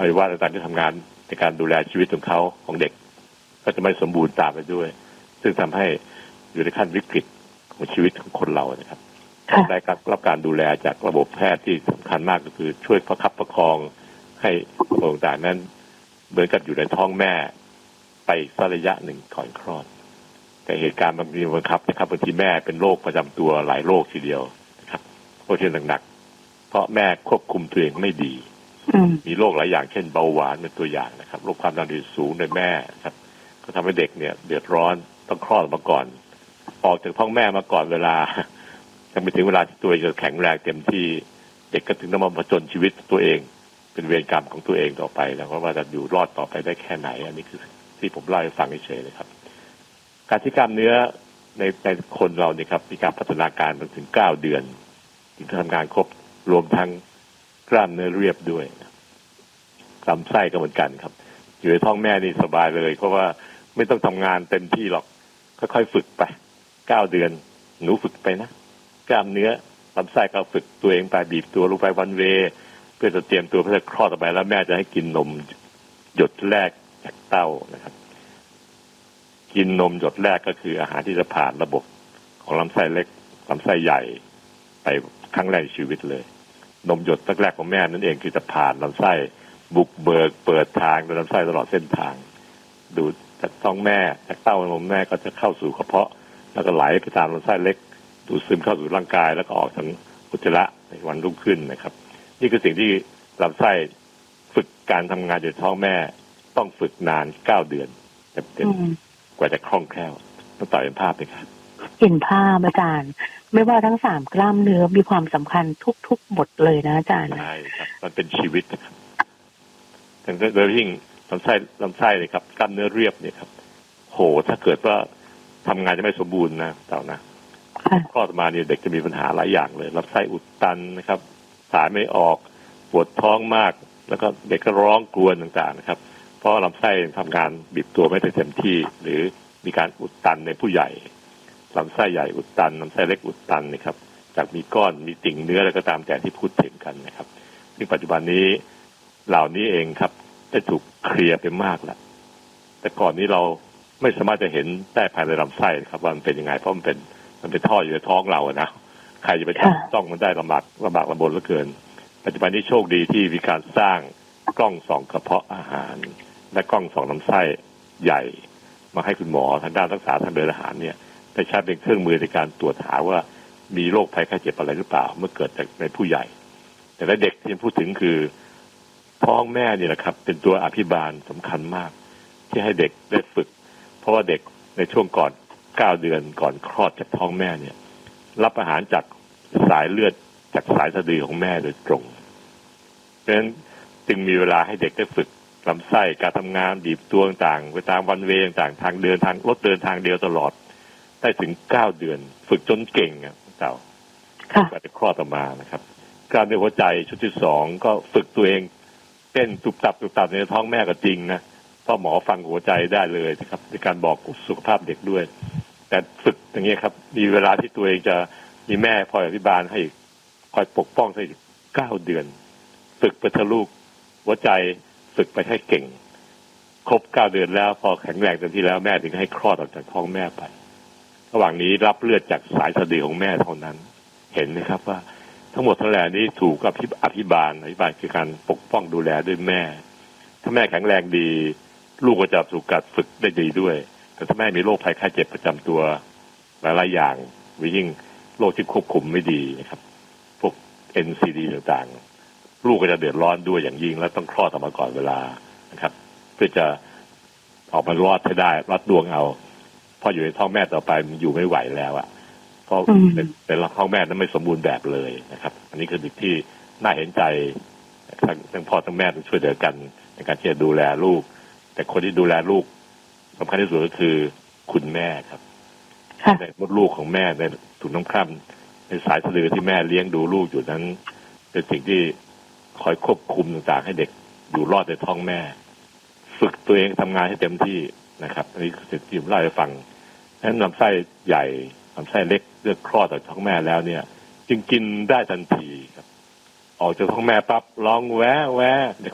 วัยวะต่างๆที่ทำงานในการดูแลชีวิตของเขาของเด็กก็จะไม่สมบูรณ์ตามไปด้วยซึ่งทำให้อยู่ในขั้นวิกฤตของชีวิตของคนเรานะครับต้องได้รับการดูแลจากระบบแพทย์ที่สำคัญมากก็คือช่วยประคับประคองให้ระบบต่างๆนั้นเหมือนกับอยู่ในท้องแม่ไปสักระยะหนึ่งก่อนคลอดแต่เหตุการณ์บางทีบังคับนะครับบางทีแม่เป็นโรคประจำตัวหลายโรคทีเดียวนะครับโรคที่หนักๆเพราะแม่ควบคุมตัวเองไม่ดีมีโรคหลายอย่างเช่นเบาหวานเป็นตัวอย่างนะครับโรคความดันโลหิตสูงในแม่ครับก็ทำให้เด็กเนี่ยเดือดร้อนต้องคลอดมาก่อนออกจากท้องแม่มาก่อนเวลายังไม่ถึงเวลาที่ตัวเองจะแข็งแรงเต็มที่เด็กก็ถึงต้องมาผจญชีวิตตัวเองเป็นเวรกรรมของตัวเองต่อไปแล้วว่าจะอยู่รอดต่อไปได้แค่ไหนอันนี้คือที่ผมเล่าให้ฟังเฉยๆเลยครับการที่กล้ามเนื้อในคนเราเนี่ยครับมีการพัฒนาการมาถึง9 เดือนถึงทำงานครบรวมทั้งกล้ามเนื้อเรียบด้วยลำไส้ก็เหมือนกันครับอยู่ในท้องแม่นี่สบายเลยเพราะว่าไม่ต้องทำงานเต็มที่หรอกค่อยๆฝึกไป9 เดือนหนูฝึกไปนะกล้ามเนื้อลำไส้ก็ฝึกตัวเองไปบีบตัวลงไปวันเวเพื่อจะเตรียมตัวเพื่อจะคลอดออกไปแล้วแม่จะให้กินนมหยดแรกจากเต้านะครับกินนมหยดแรกก็คืออาหารที่จะผ่านระบบของลำไส้เล็กลำไส้ใหญ่ไปครั้งแรกในชีวิตเลยนมหยดแรกของแม่นั่นเองคือจะผ่านลำไส้บุกเบิกเปิดทางโดยลำไส้ตลอดเส้นทางดูดจากท้องแม่จากเต้านมแม่ก็จะเข้าสู่กระเพาะแล้วก็ไหลไปตามลำไส้เล็กดูดซึมเข้าสู่ร่างกายแล้วก็ออกทางอุจจาระในวันรุ่งขึ้นนะครับนี่คือสิ่งที่ลำไส้ฝึกการทำงานอยู่ท้องแม่ต้องฝึกนาน9 เดือนเต็มๆกว่าจะคล่องแคล่วต้องต่อเป็นภาพเลยครับเห็นภาพอาจารย์ไม่ว่าทั้ง3 กล้ามเนื้อมีความสำคัญทุกบทเลยนะอาจารย์ใช่ครับมันเป็นชีวิตนะครับโดยยิ่งลำไส้เลยครับกล้ามเนื้อเรียบเนี่ยครับโหถ้าเกิดว่าทำงานจะไม่สมบูรณ์นะเต่านะคลอดมาเนี่ยเด็กจะมีปัญหาหลายอย่างเลยลำไส้อุดตันนะครับสายไม่ออกปวดท้องมากแล้วก็เด็กก็ร้องกรวนต่างๆนะครับเพราะลำไส้ทำงานบีบตัวไม่ได้เต็มที่หรือมีการอุดตันในผู้ใหญ่ลำไส้ใหญ่อุดตันลำไส้เล็กอุดตันนะครับจากมีก้อนมีติ่งเนื้ออะไรก็ตามแต่ที่พูดถึงกันนะครับซึ่งปัจจุบันนี้เหล่านี้เองครับได้ถูกเคลียร์ไปมากแล้วแต่ก่อนนี้เราไม่สามารถจะเห็นได้ภายในลำไส้ครับว่ามันเป็นยังไงเพราะมันเป็นท่ออยู่ในท้องเราอะนะใครจะไปจับต้องมันได้ลำบากลำบนเหลือเกินปัจจุบันนี้โชคดีที่มีการสร้างกล้องส่องกระเพาะอาหารและกล้องส่องลำไส้ใหญ่มาให้คุณหมอทางด้านรักษาทางเดินอาหารเนี่ยได้ใช้เป็นเครื่องมือในการตรวจหาว่ามีโรคภัยไข้เจ็บอะไรหรือเปล่าเมื่อเกิดจากในผู้ใหญ่แต่ในเด็กที่พูดถึงคือท้องแม่นี่แหละครับเป็นตัวอภิบาลสำคัญมากที่ให้เด็กได้ฝึกเพราะว่าเด็กในช่วงก่อน9 เดือนก่อนคลอดจากท้องแม่เนี่ยรับอาหารจากสายเลือดจากสายสะดือของแม่โดยตรงเพราะฉะนั้นจึงมีเวลาให้เด็กได้ฝึกลำไส้การทำงานบีบตัวต่างๆไปตามวันเวต่างๆทางเดินทางรถเดินทางเดียวตลอดได้ถึง9 เดือนฝึกจนเก่งอ่ะเต่ากว่าจะคลอดออกมานะครับการในหัวใจชุดที่2ก็ฝึกตัวเองเต้นตุบตับในท้องแม่ก็จริงนะเพราะหมอฟังหัวใจได้เลยนะครับในการบอกสุขภาพเด็กด้วยแต่ฝึกอย่างนี้ครับมีเวลาที่ตัวเองจะมีแม่คอยอภิบาลให้คอยปกป้องให้9 เดือนฝึกไปทะลุหัวใจฝึกไปให้เก่งครบ9 เดือนแล้วพอแข็งแรงเต็มที่แล้วแม่ถึงให้คลอดออกจากท้องแม่ไประหว่างนี้รับเลือดจากสายสะดือของแม่เท่านั้นเห็นไหมครับว่าทั้งหมดทั้งแหล่นี้ถูกอภิบาลคือการปกป้องดูแลด้วยแม่ถ้าแม่แข็งแรงดีลูกก็จะถูกกัดฝึกได้ดีด้วยแต่ถ้าแม่มีโรคภัยไข้เจ็บประจำตัวหลายๆอย่างยิ่งโรคที่ควบคุมไม่ดีนะครับพวก NCD ต่างๆลูกก็จะเดือดร้อนด้วยอย่างยิ่งและต้องคลอดออกมาก่อนเวลานะครับเพื่อจะออกมารอดให้ได้รอดดวงเอาพออยู่ในท้องแม่ต่อไปมันอยู่ไม่ไหวแล้วอ่ะเพราะเป็นท้องแม่นั้นไม่สมบูรณ์แบบเลยนะครับอันนี้คือสิ่งที่น่าเห็นใจทั้งพ่อทั้งแม่ต้องช่วยเหลือกันในการที่จะดูแลลูกแต่คนที่ดูแลลูกสำคัญที่สุดก็คือคุณแม่ครับในมดลูกของแม่ในถุงน้ำคร่ำในสายสะดือที่แม่เลี้ยงดูลูกอยู่นั้นเป็นสิ่งที่คอยควบคุมต่างๆให้เด็กอยู่รอดในท้องแม่ฝึกตัวเองทำงานให้เต็มที่นะครับอันนี้คือสิ่งที่ผมเล่าให้ฟังนั้นลำไส้ใหญ่ลำไส้เล็กเลือกคลอดจากท้องแม่แล้วเนี่ยจึงกินได้ทันทีครับออกจากท้องแม่ปั๊บร้องแวะนะครับ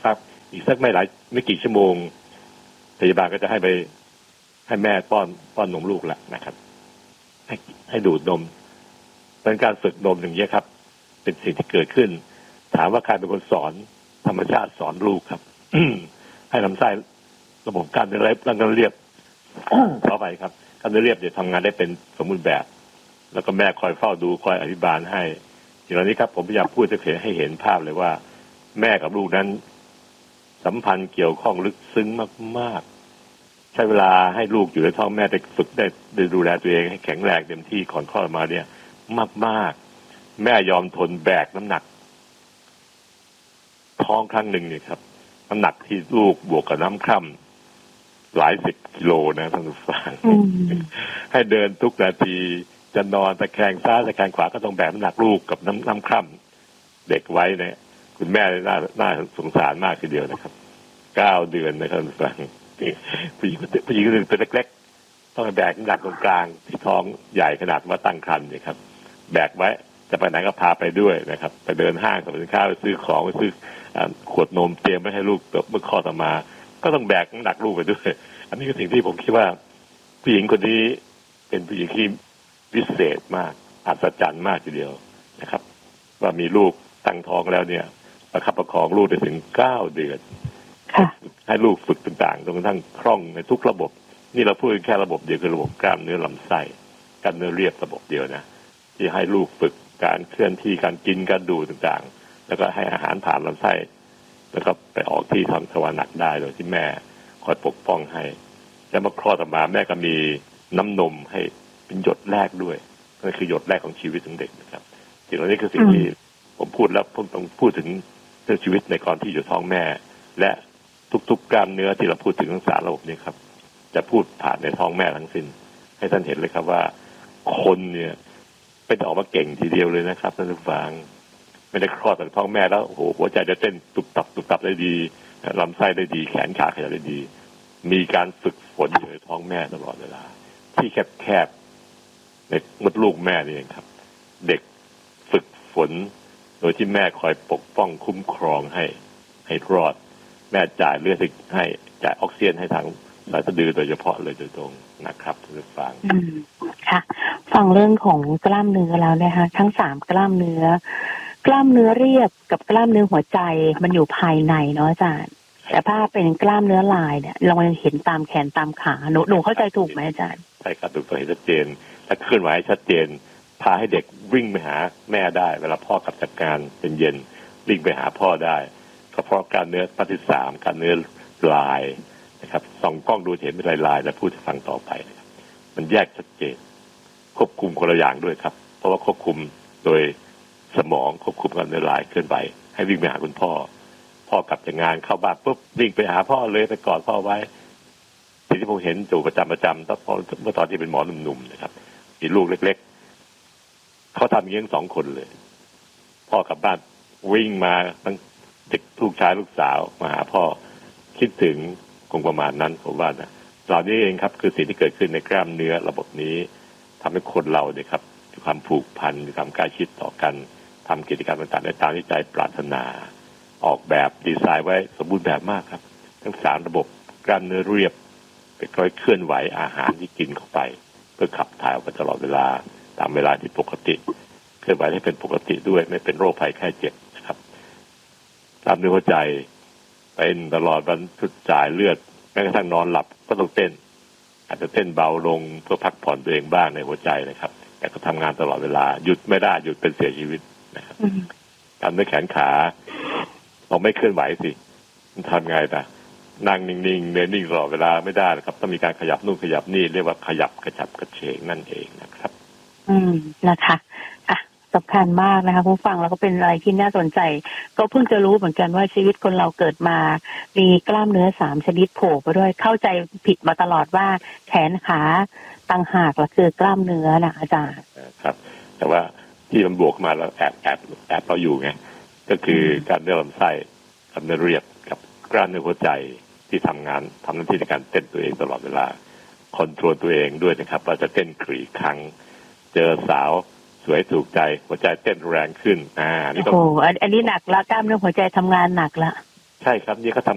อีกสักไม่กี่ชั่วโมงพยาบาลก็จะให้แม่ป้อนนมลูกแล้วนะครับให้ดูดนมเป็นการฝึกนมอย่างนี้ครับเป็นสิ่งที่เกิดขึ้นถามว่าใครเป็นคนสอนธรรมชาติสอนลูกครับ ให้ลำไส้ระบบการเดินเรียบ ต่อไปครับการเดินเรียบเดี๋ยวทำงานได้เป็นสมบูรณ์แบบแล้วก็แม่คอยเฝ้าดูคอยอธิบายให้ทีนี้ครับผมพยายามพูดให้เห็นภาพเลยว่าแม่กับลูกนั้นสัมพันธ์เกี่ยวข้องลึกซึ้งมากๆใช้เวลาให้ลูกอยู่ในท้องแม่ได้ฝึกได้ดูแลตัวเองให้แข็งแรงเต็มที่ก่อนคลอดมาเนี่ยมากๆแม่ยอมทนแบกน้ำหนักท้องครั้งหนึ่งเนี่ยครับน้ำหนักที่ลูกบวกกับน้ำคร่ำหลาย10 กิโลนะท่านผู้ฟังให้เดินทุกนาทีจะนอนตะแคงซ้ายตะแคงขวาก็ต้องแบกน้ำหนักลูกกับน้ำคร่ำเด็กไว้เนี่ยคุณแม่น่าสงสารมากทีเดียวนะครับ9 เดือนนะครับท่านผู้ฟังผู้หญิงตัวเล็กๆต้องแบกน้ำหนักตรงกลางที่ท้องใหญ่ขนาดว่าตั้งครรภ์เนี่ยครับแบกไว้จะไปไหนก็พาไปด้วยนะครับไปเดินห้างสรรพสินค้าไปซื้อของไปซื้อขวดนมเตรียมไว้ให้ลูกเมื่อคลอดออกมาก็ต้องแบกน้ำหนักลูกไปด้วยอันนี้คือสิ่งที่ผมคิดว่าผู้หญิงคนนี้เป็นผู้หญิงที่วิเศษมากอัศจรรย์มากทีเดียวนะครับว่ามีลูกตั้งท้องแล้วเนี่ยประคับประคองลูกได้ถึง9 เดือนให้ลูกฝึกต่างๆจนกระทั่งคล่องในทุกระบบนี่เราพูดแค่ระบบเดียวคือระบบกล้ามเนื้อลำไส้กล้ามเนื้อเรียบระบบเดียวนะที่ให้ลูกฝึกการเคลื่อนที่การกินการดูต่างๆแล้วก็ให้อาหารผ่านลำไส้แล้วก็ไปออกที่ทางทวารหนักได้โดยที่แม่คอยปกป้องให้แล้วมาคลอดออกมาแม่ก็มีน้ำนมให้เป็นหยดแรกด้วยนั่นคือหยดแรกของชีวิตของเด็กนะครับสิ่งเหล่านี้คือสิ่งที่ผมพูดแล้วผมต้องพูดถึงเรื่องชีวิตในก่อนที่อยู่ท้องแม่และทุกๆกล้ามเนื้อที่เราพูดถึงทั้ง3 ระบบนี้ครับจะพูดผ่านในท้องแม่ทั้งสิ้นให้ท่านเห็นเลยครับว่าคนเนี่ยเป็นออกมาเก่งทีเดียวเลยนะครับท่านผู้ฟังไม่ได้คลอดจากท้องแม่แล้วโอ้โหหัวใจจะเต้นตุบตับได้ดีลำไส้ได้ดีแขนขาขยับได้ดีมีการฝึกฝนอยู่ในท้องแม่ตลอดเวลาที่แคบในมดลูกแม่นี่เองครับเด็กฝึกฝนโดยที่แม่คอยปกป้องคุ้มครองให้รอดแม่จ่ายเลือดให้จ่ายออกซิเจนให้ทางสายสะดือโดยเฉพาะเลยโดยตรงนะครับท่านผู้ฟังค่ะฟังเรื่องของกล้ามเนื้อแล้วนะคะทั้ง3 กล้ามเนื้อกล้ามเนื้อเรียบกับกล้ามเนื้อหัวใจมันอยู่ภายในเนาะอาจารย์แต่ถ้าเป็นกล้ามเนื้อลายเนี่ยเราเห็นตามแขนตามขาหนูเข้าใจถูกไหมอาจารย์ใช่ครับถูกต้องเห็นชัดเจนถ้าเคลื่อนไหวชัดเจนพาให้เด็กวิ่งไปหาแม่ได้เวลาพ่อกลับจากงานเย็นวิ่งไปหาพ่อได้ก็เพราะกล้ามเนื้อปฏิสามกล้ามเนื้อลายนะครับส่องกล้องดูเห็นเป็นลายๆแล้วพูดให้ฟังต่อไปนะครับมันแยกชัดเจนควบคุมคนละอย่างด้วยครับเพราะว่าควบคุมโดยสมองควบคุมกล้ามเนื้อลายเคลื่อนไหวให้วิ่งไปหาคุณพ่อกลับจากงานเข้าบ้านปุ๊บวิ่งไปหาพ่อเลยไปกอดพ่อไว้สิ่งที่ผมเห็นอยู่ประจำเมื่อตอนที่เป็นหมอหนุ่มๆนะครับมีลูกเล็กๆเขาทำอย่างนี้2 คนเลยพ่อกลับบ้านวิ่งมาทั้งเด็กลูกชายลูกสาวมาหาพ่อคิดถึงคงประมาณนั้นผมว่านะเหล่านี้เองครับคือสิ่งที่เกิดขึ้นในกล้ามเนื้อระบบนี้ทำให้คนเราเนี่ยครับมีความผูกพันมีความใกล้ชิดต่อกันทำกิจกรรมต่างๆในตามที่ใจปรารถนาออกแบบดีไซน์ไว้สมบูรณ์แบบมากครับทั้ง3 ระบบกล้ามเนื้อเรียบไปคอยเคลื่อนไหวอาหารที่กินเข้าไปเพื่อขับถ่ายออกมาตลอดเวลาตามเวลาที่ปกติเคลื่อนไหวให้เป็นปกติด้วยไม่เป็นโรคภัยไข้เจ็บนะครับกล้ามเนื้อหัวใจเป็นตลอดวันสุดจ่ายเลือดแม้กระทั่งนอนหลับก็ต้องเต้นอาจจะเต้นเบาลงเพื่อพักผ่อนตัวเองบ้างในหัวใจนะครับแต่ก็ทำงานตลอดเวลาหยุดไม่ได้หยุดเป็นเสียชีวิตนะครับกล้ามเนื้อแขนขาเราไม่เคลื่อนไหวสิมันทำไงนะนั่งนิ่งๆเดินนิ่งตลอดเวลาไม่ได้ครับต้องมีการขยับนู่นขยับนี่เรียกว่าขยับกระฉับกระเฉงนั่นเองนะครับนะคะสำคัญมากนะคะผู้ฟังแล้วก็เป็นอะไรที่น่าสนใจก็เพิ่งจะรู้เหมือนกันว่าชีวิตคนเราเกิดมามีกล้ามเนื้อ3 ชนิดโผล่มาด้วยเข้าใจผิดมาตลอดว่าแขนขาต่างหากละคือกล้ามเนื้อนะอาจารย์ครับแต่ว่าที่มันบวกมาแล้วแอบเราอยู่ไงก็คือการเนื้อลำไส้กล้ามเนื้อเรียบกับกล้ามเนื้อหัวใจที่ทำหน้าที่ในการเต้นตัวเองตลอดเวลาคอนโทรลตัวเองด้วยนะครับเราจะเต้นกี่ครั้งเจอสาวสวยถูกใจหัวใจเต้นแรงขึ้นนี่ก็โอ้อันนี้หนักละกล้ามเนื้อหัวใจทำงานหนักละใช่ครับนี่เขาท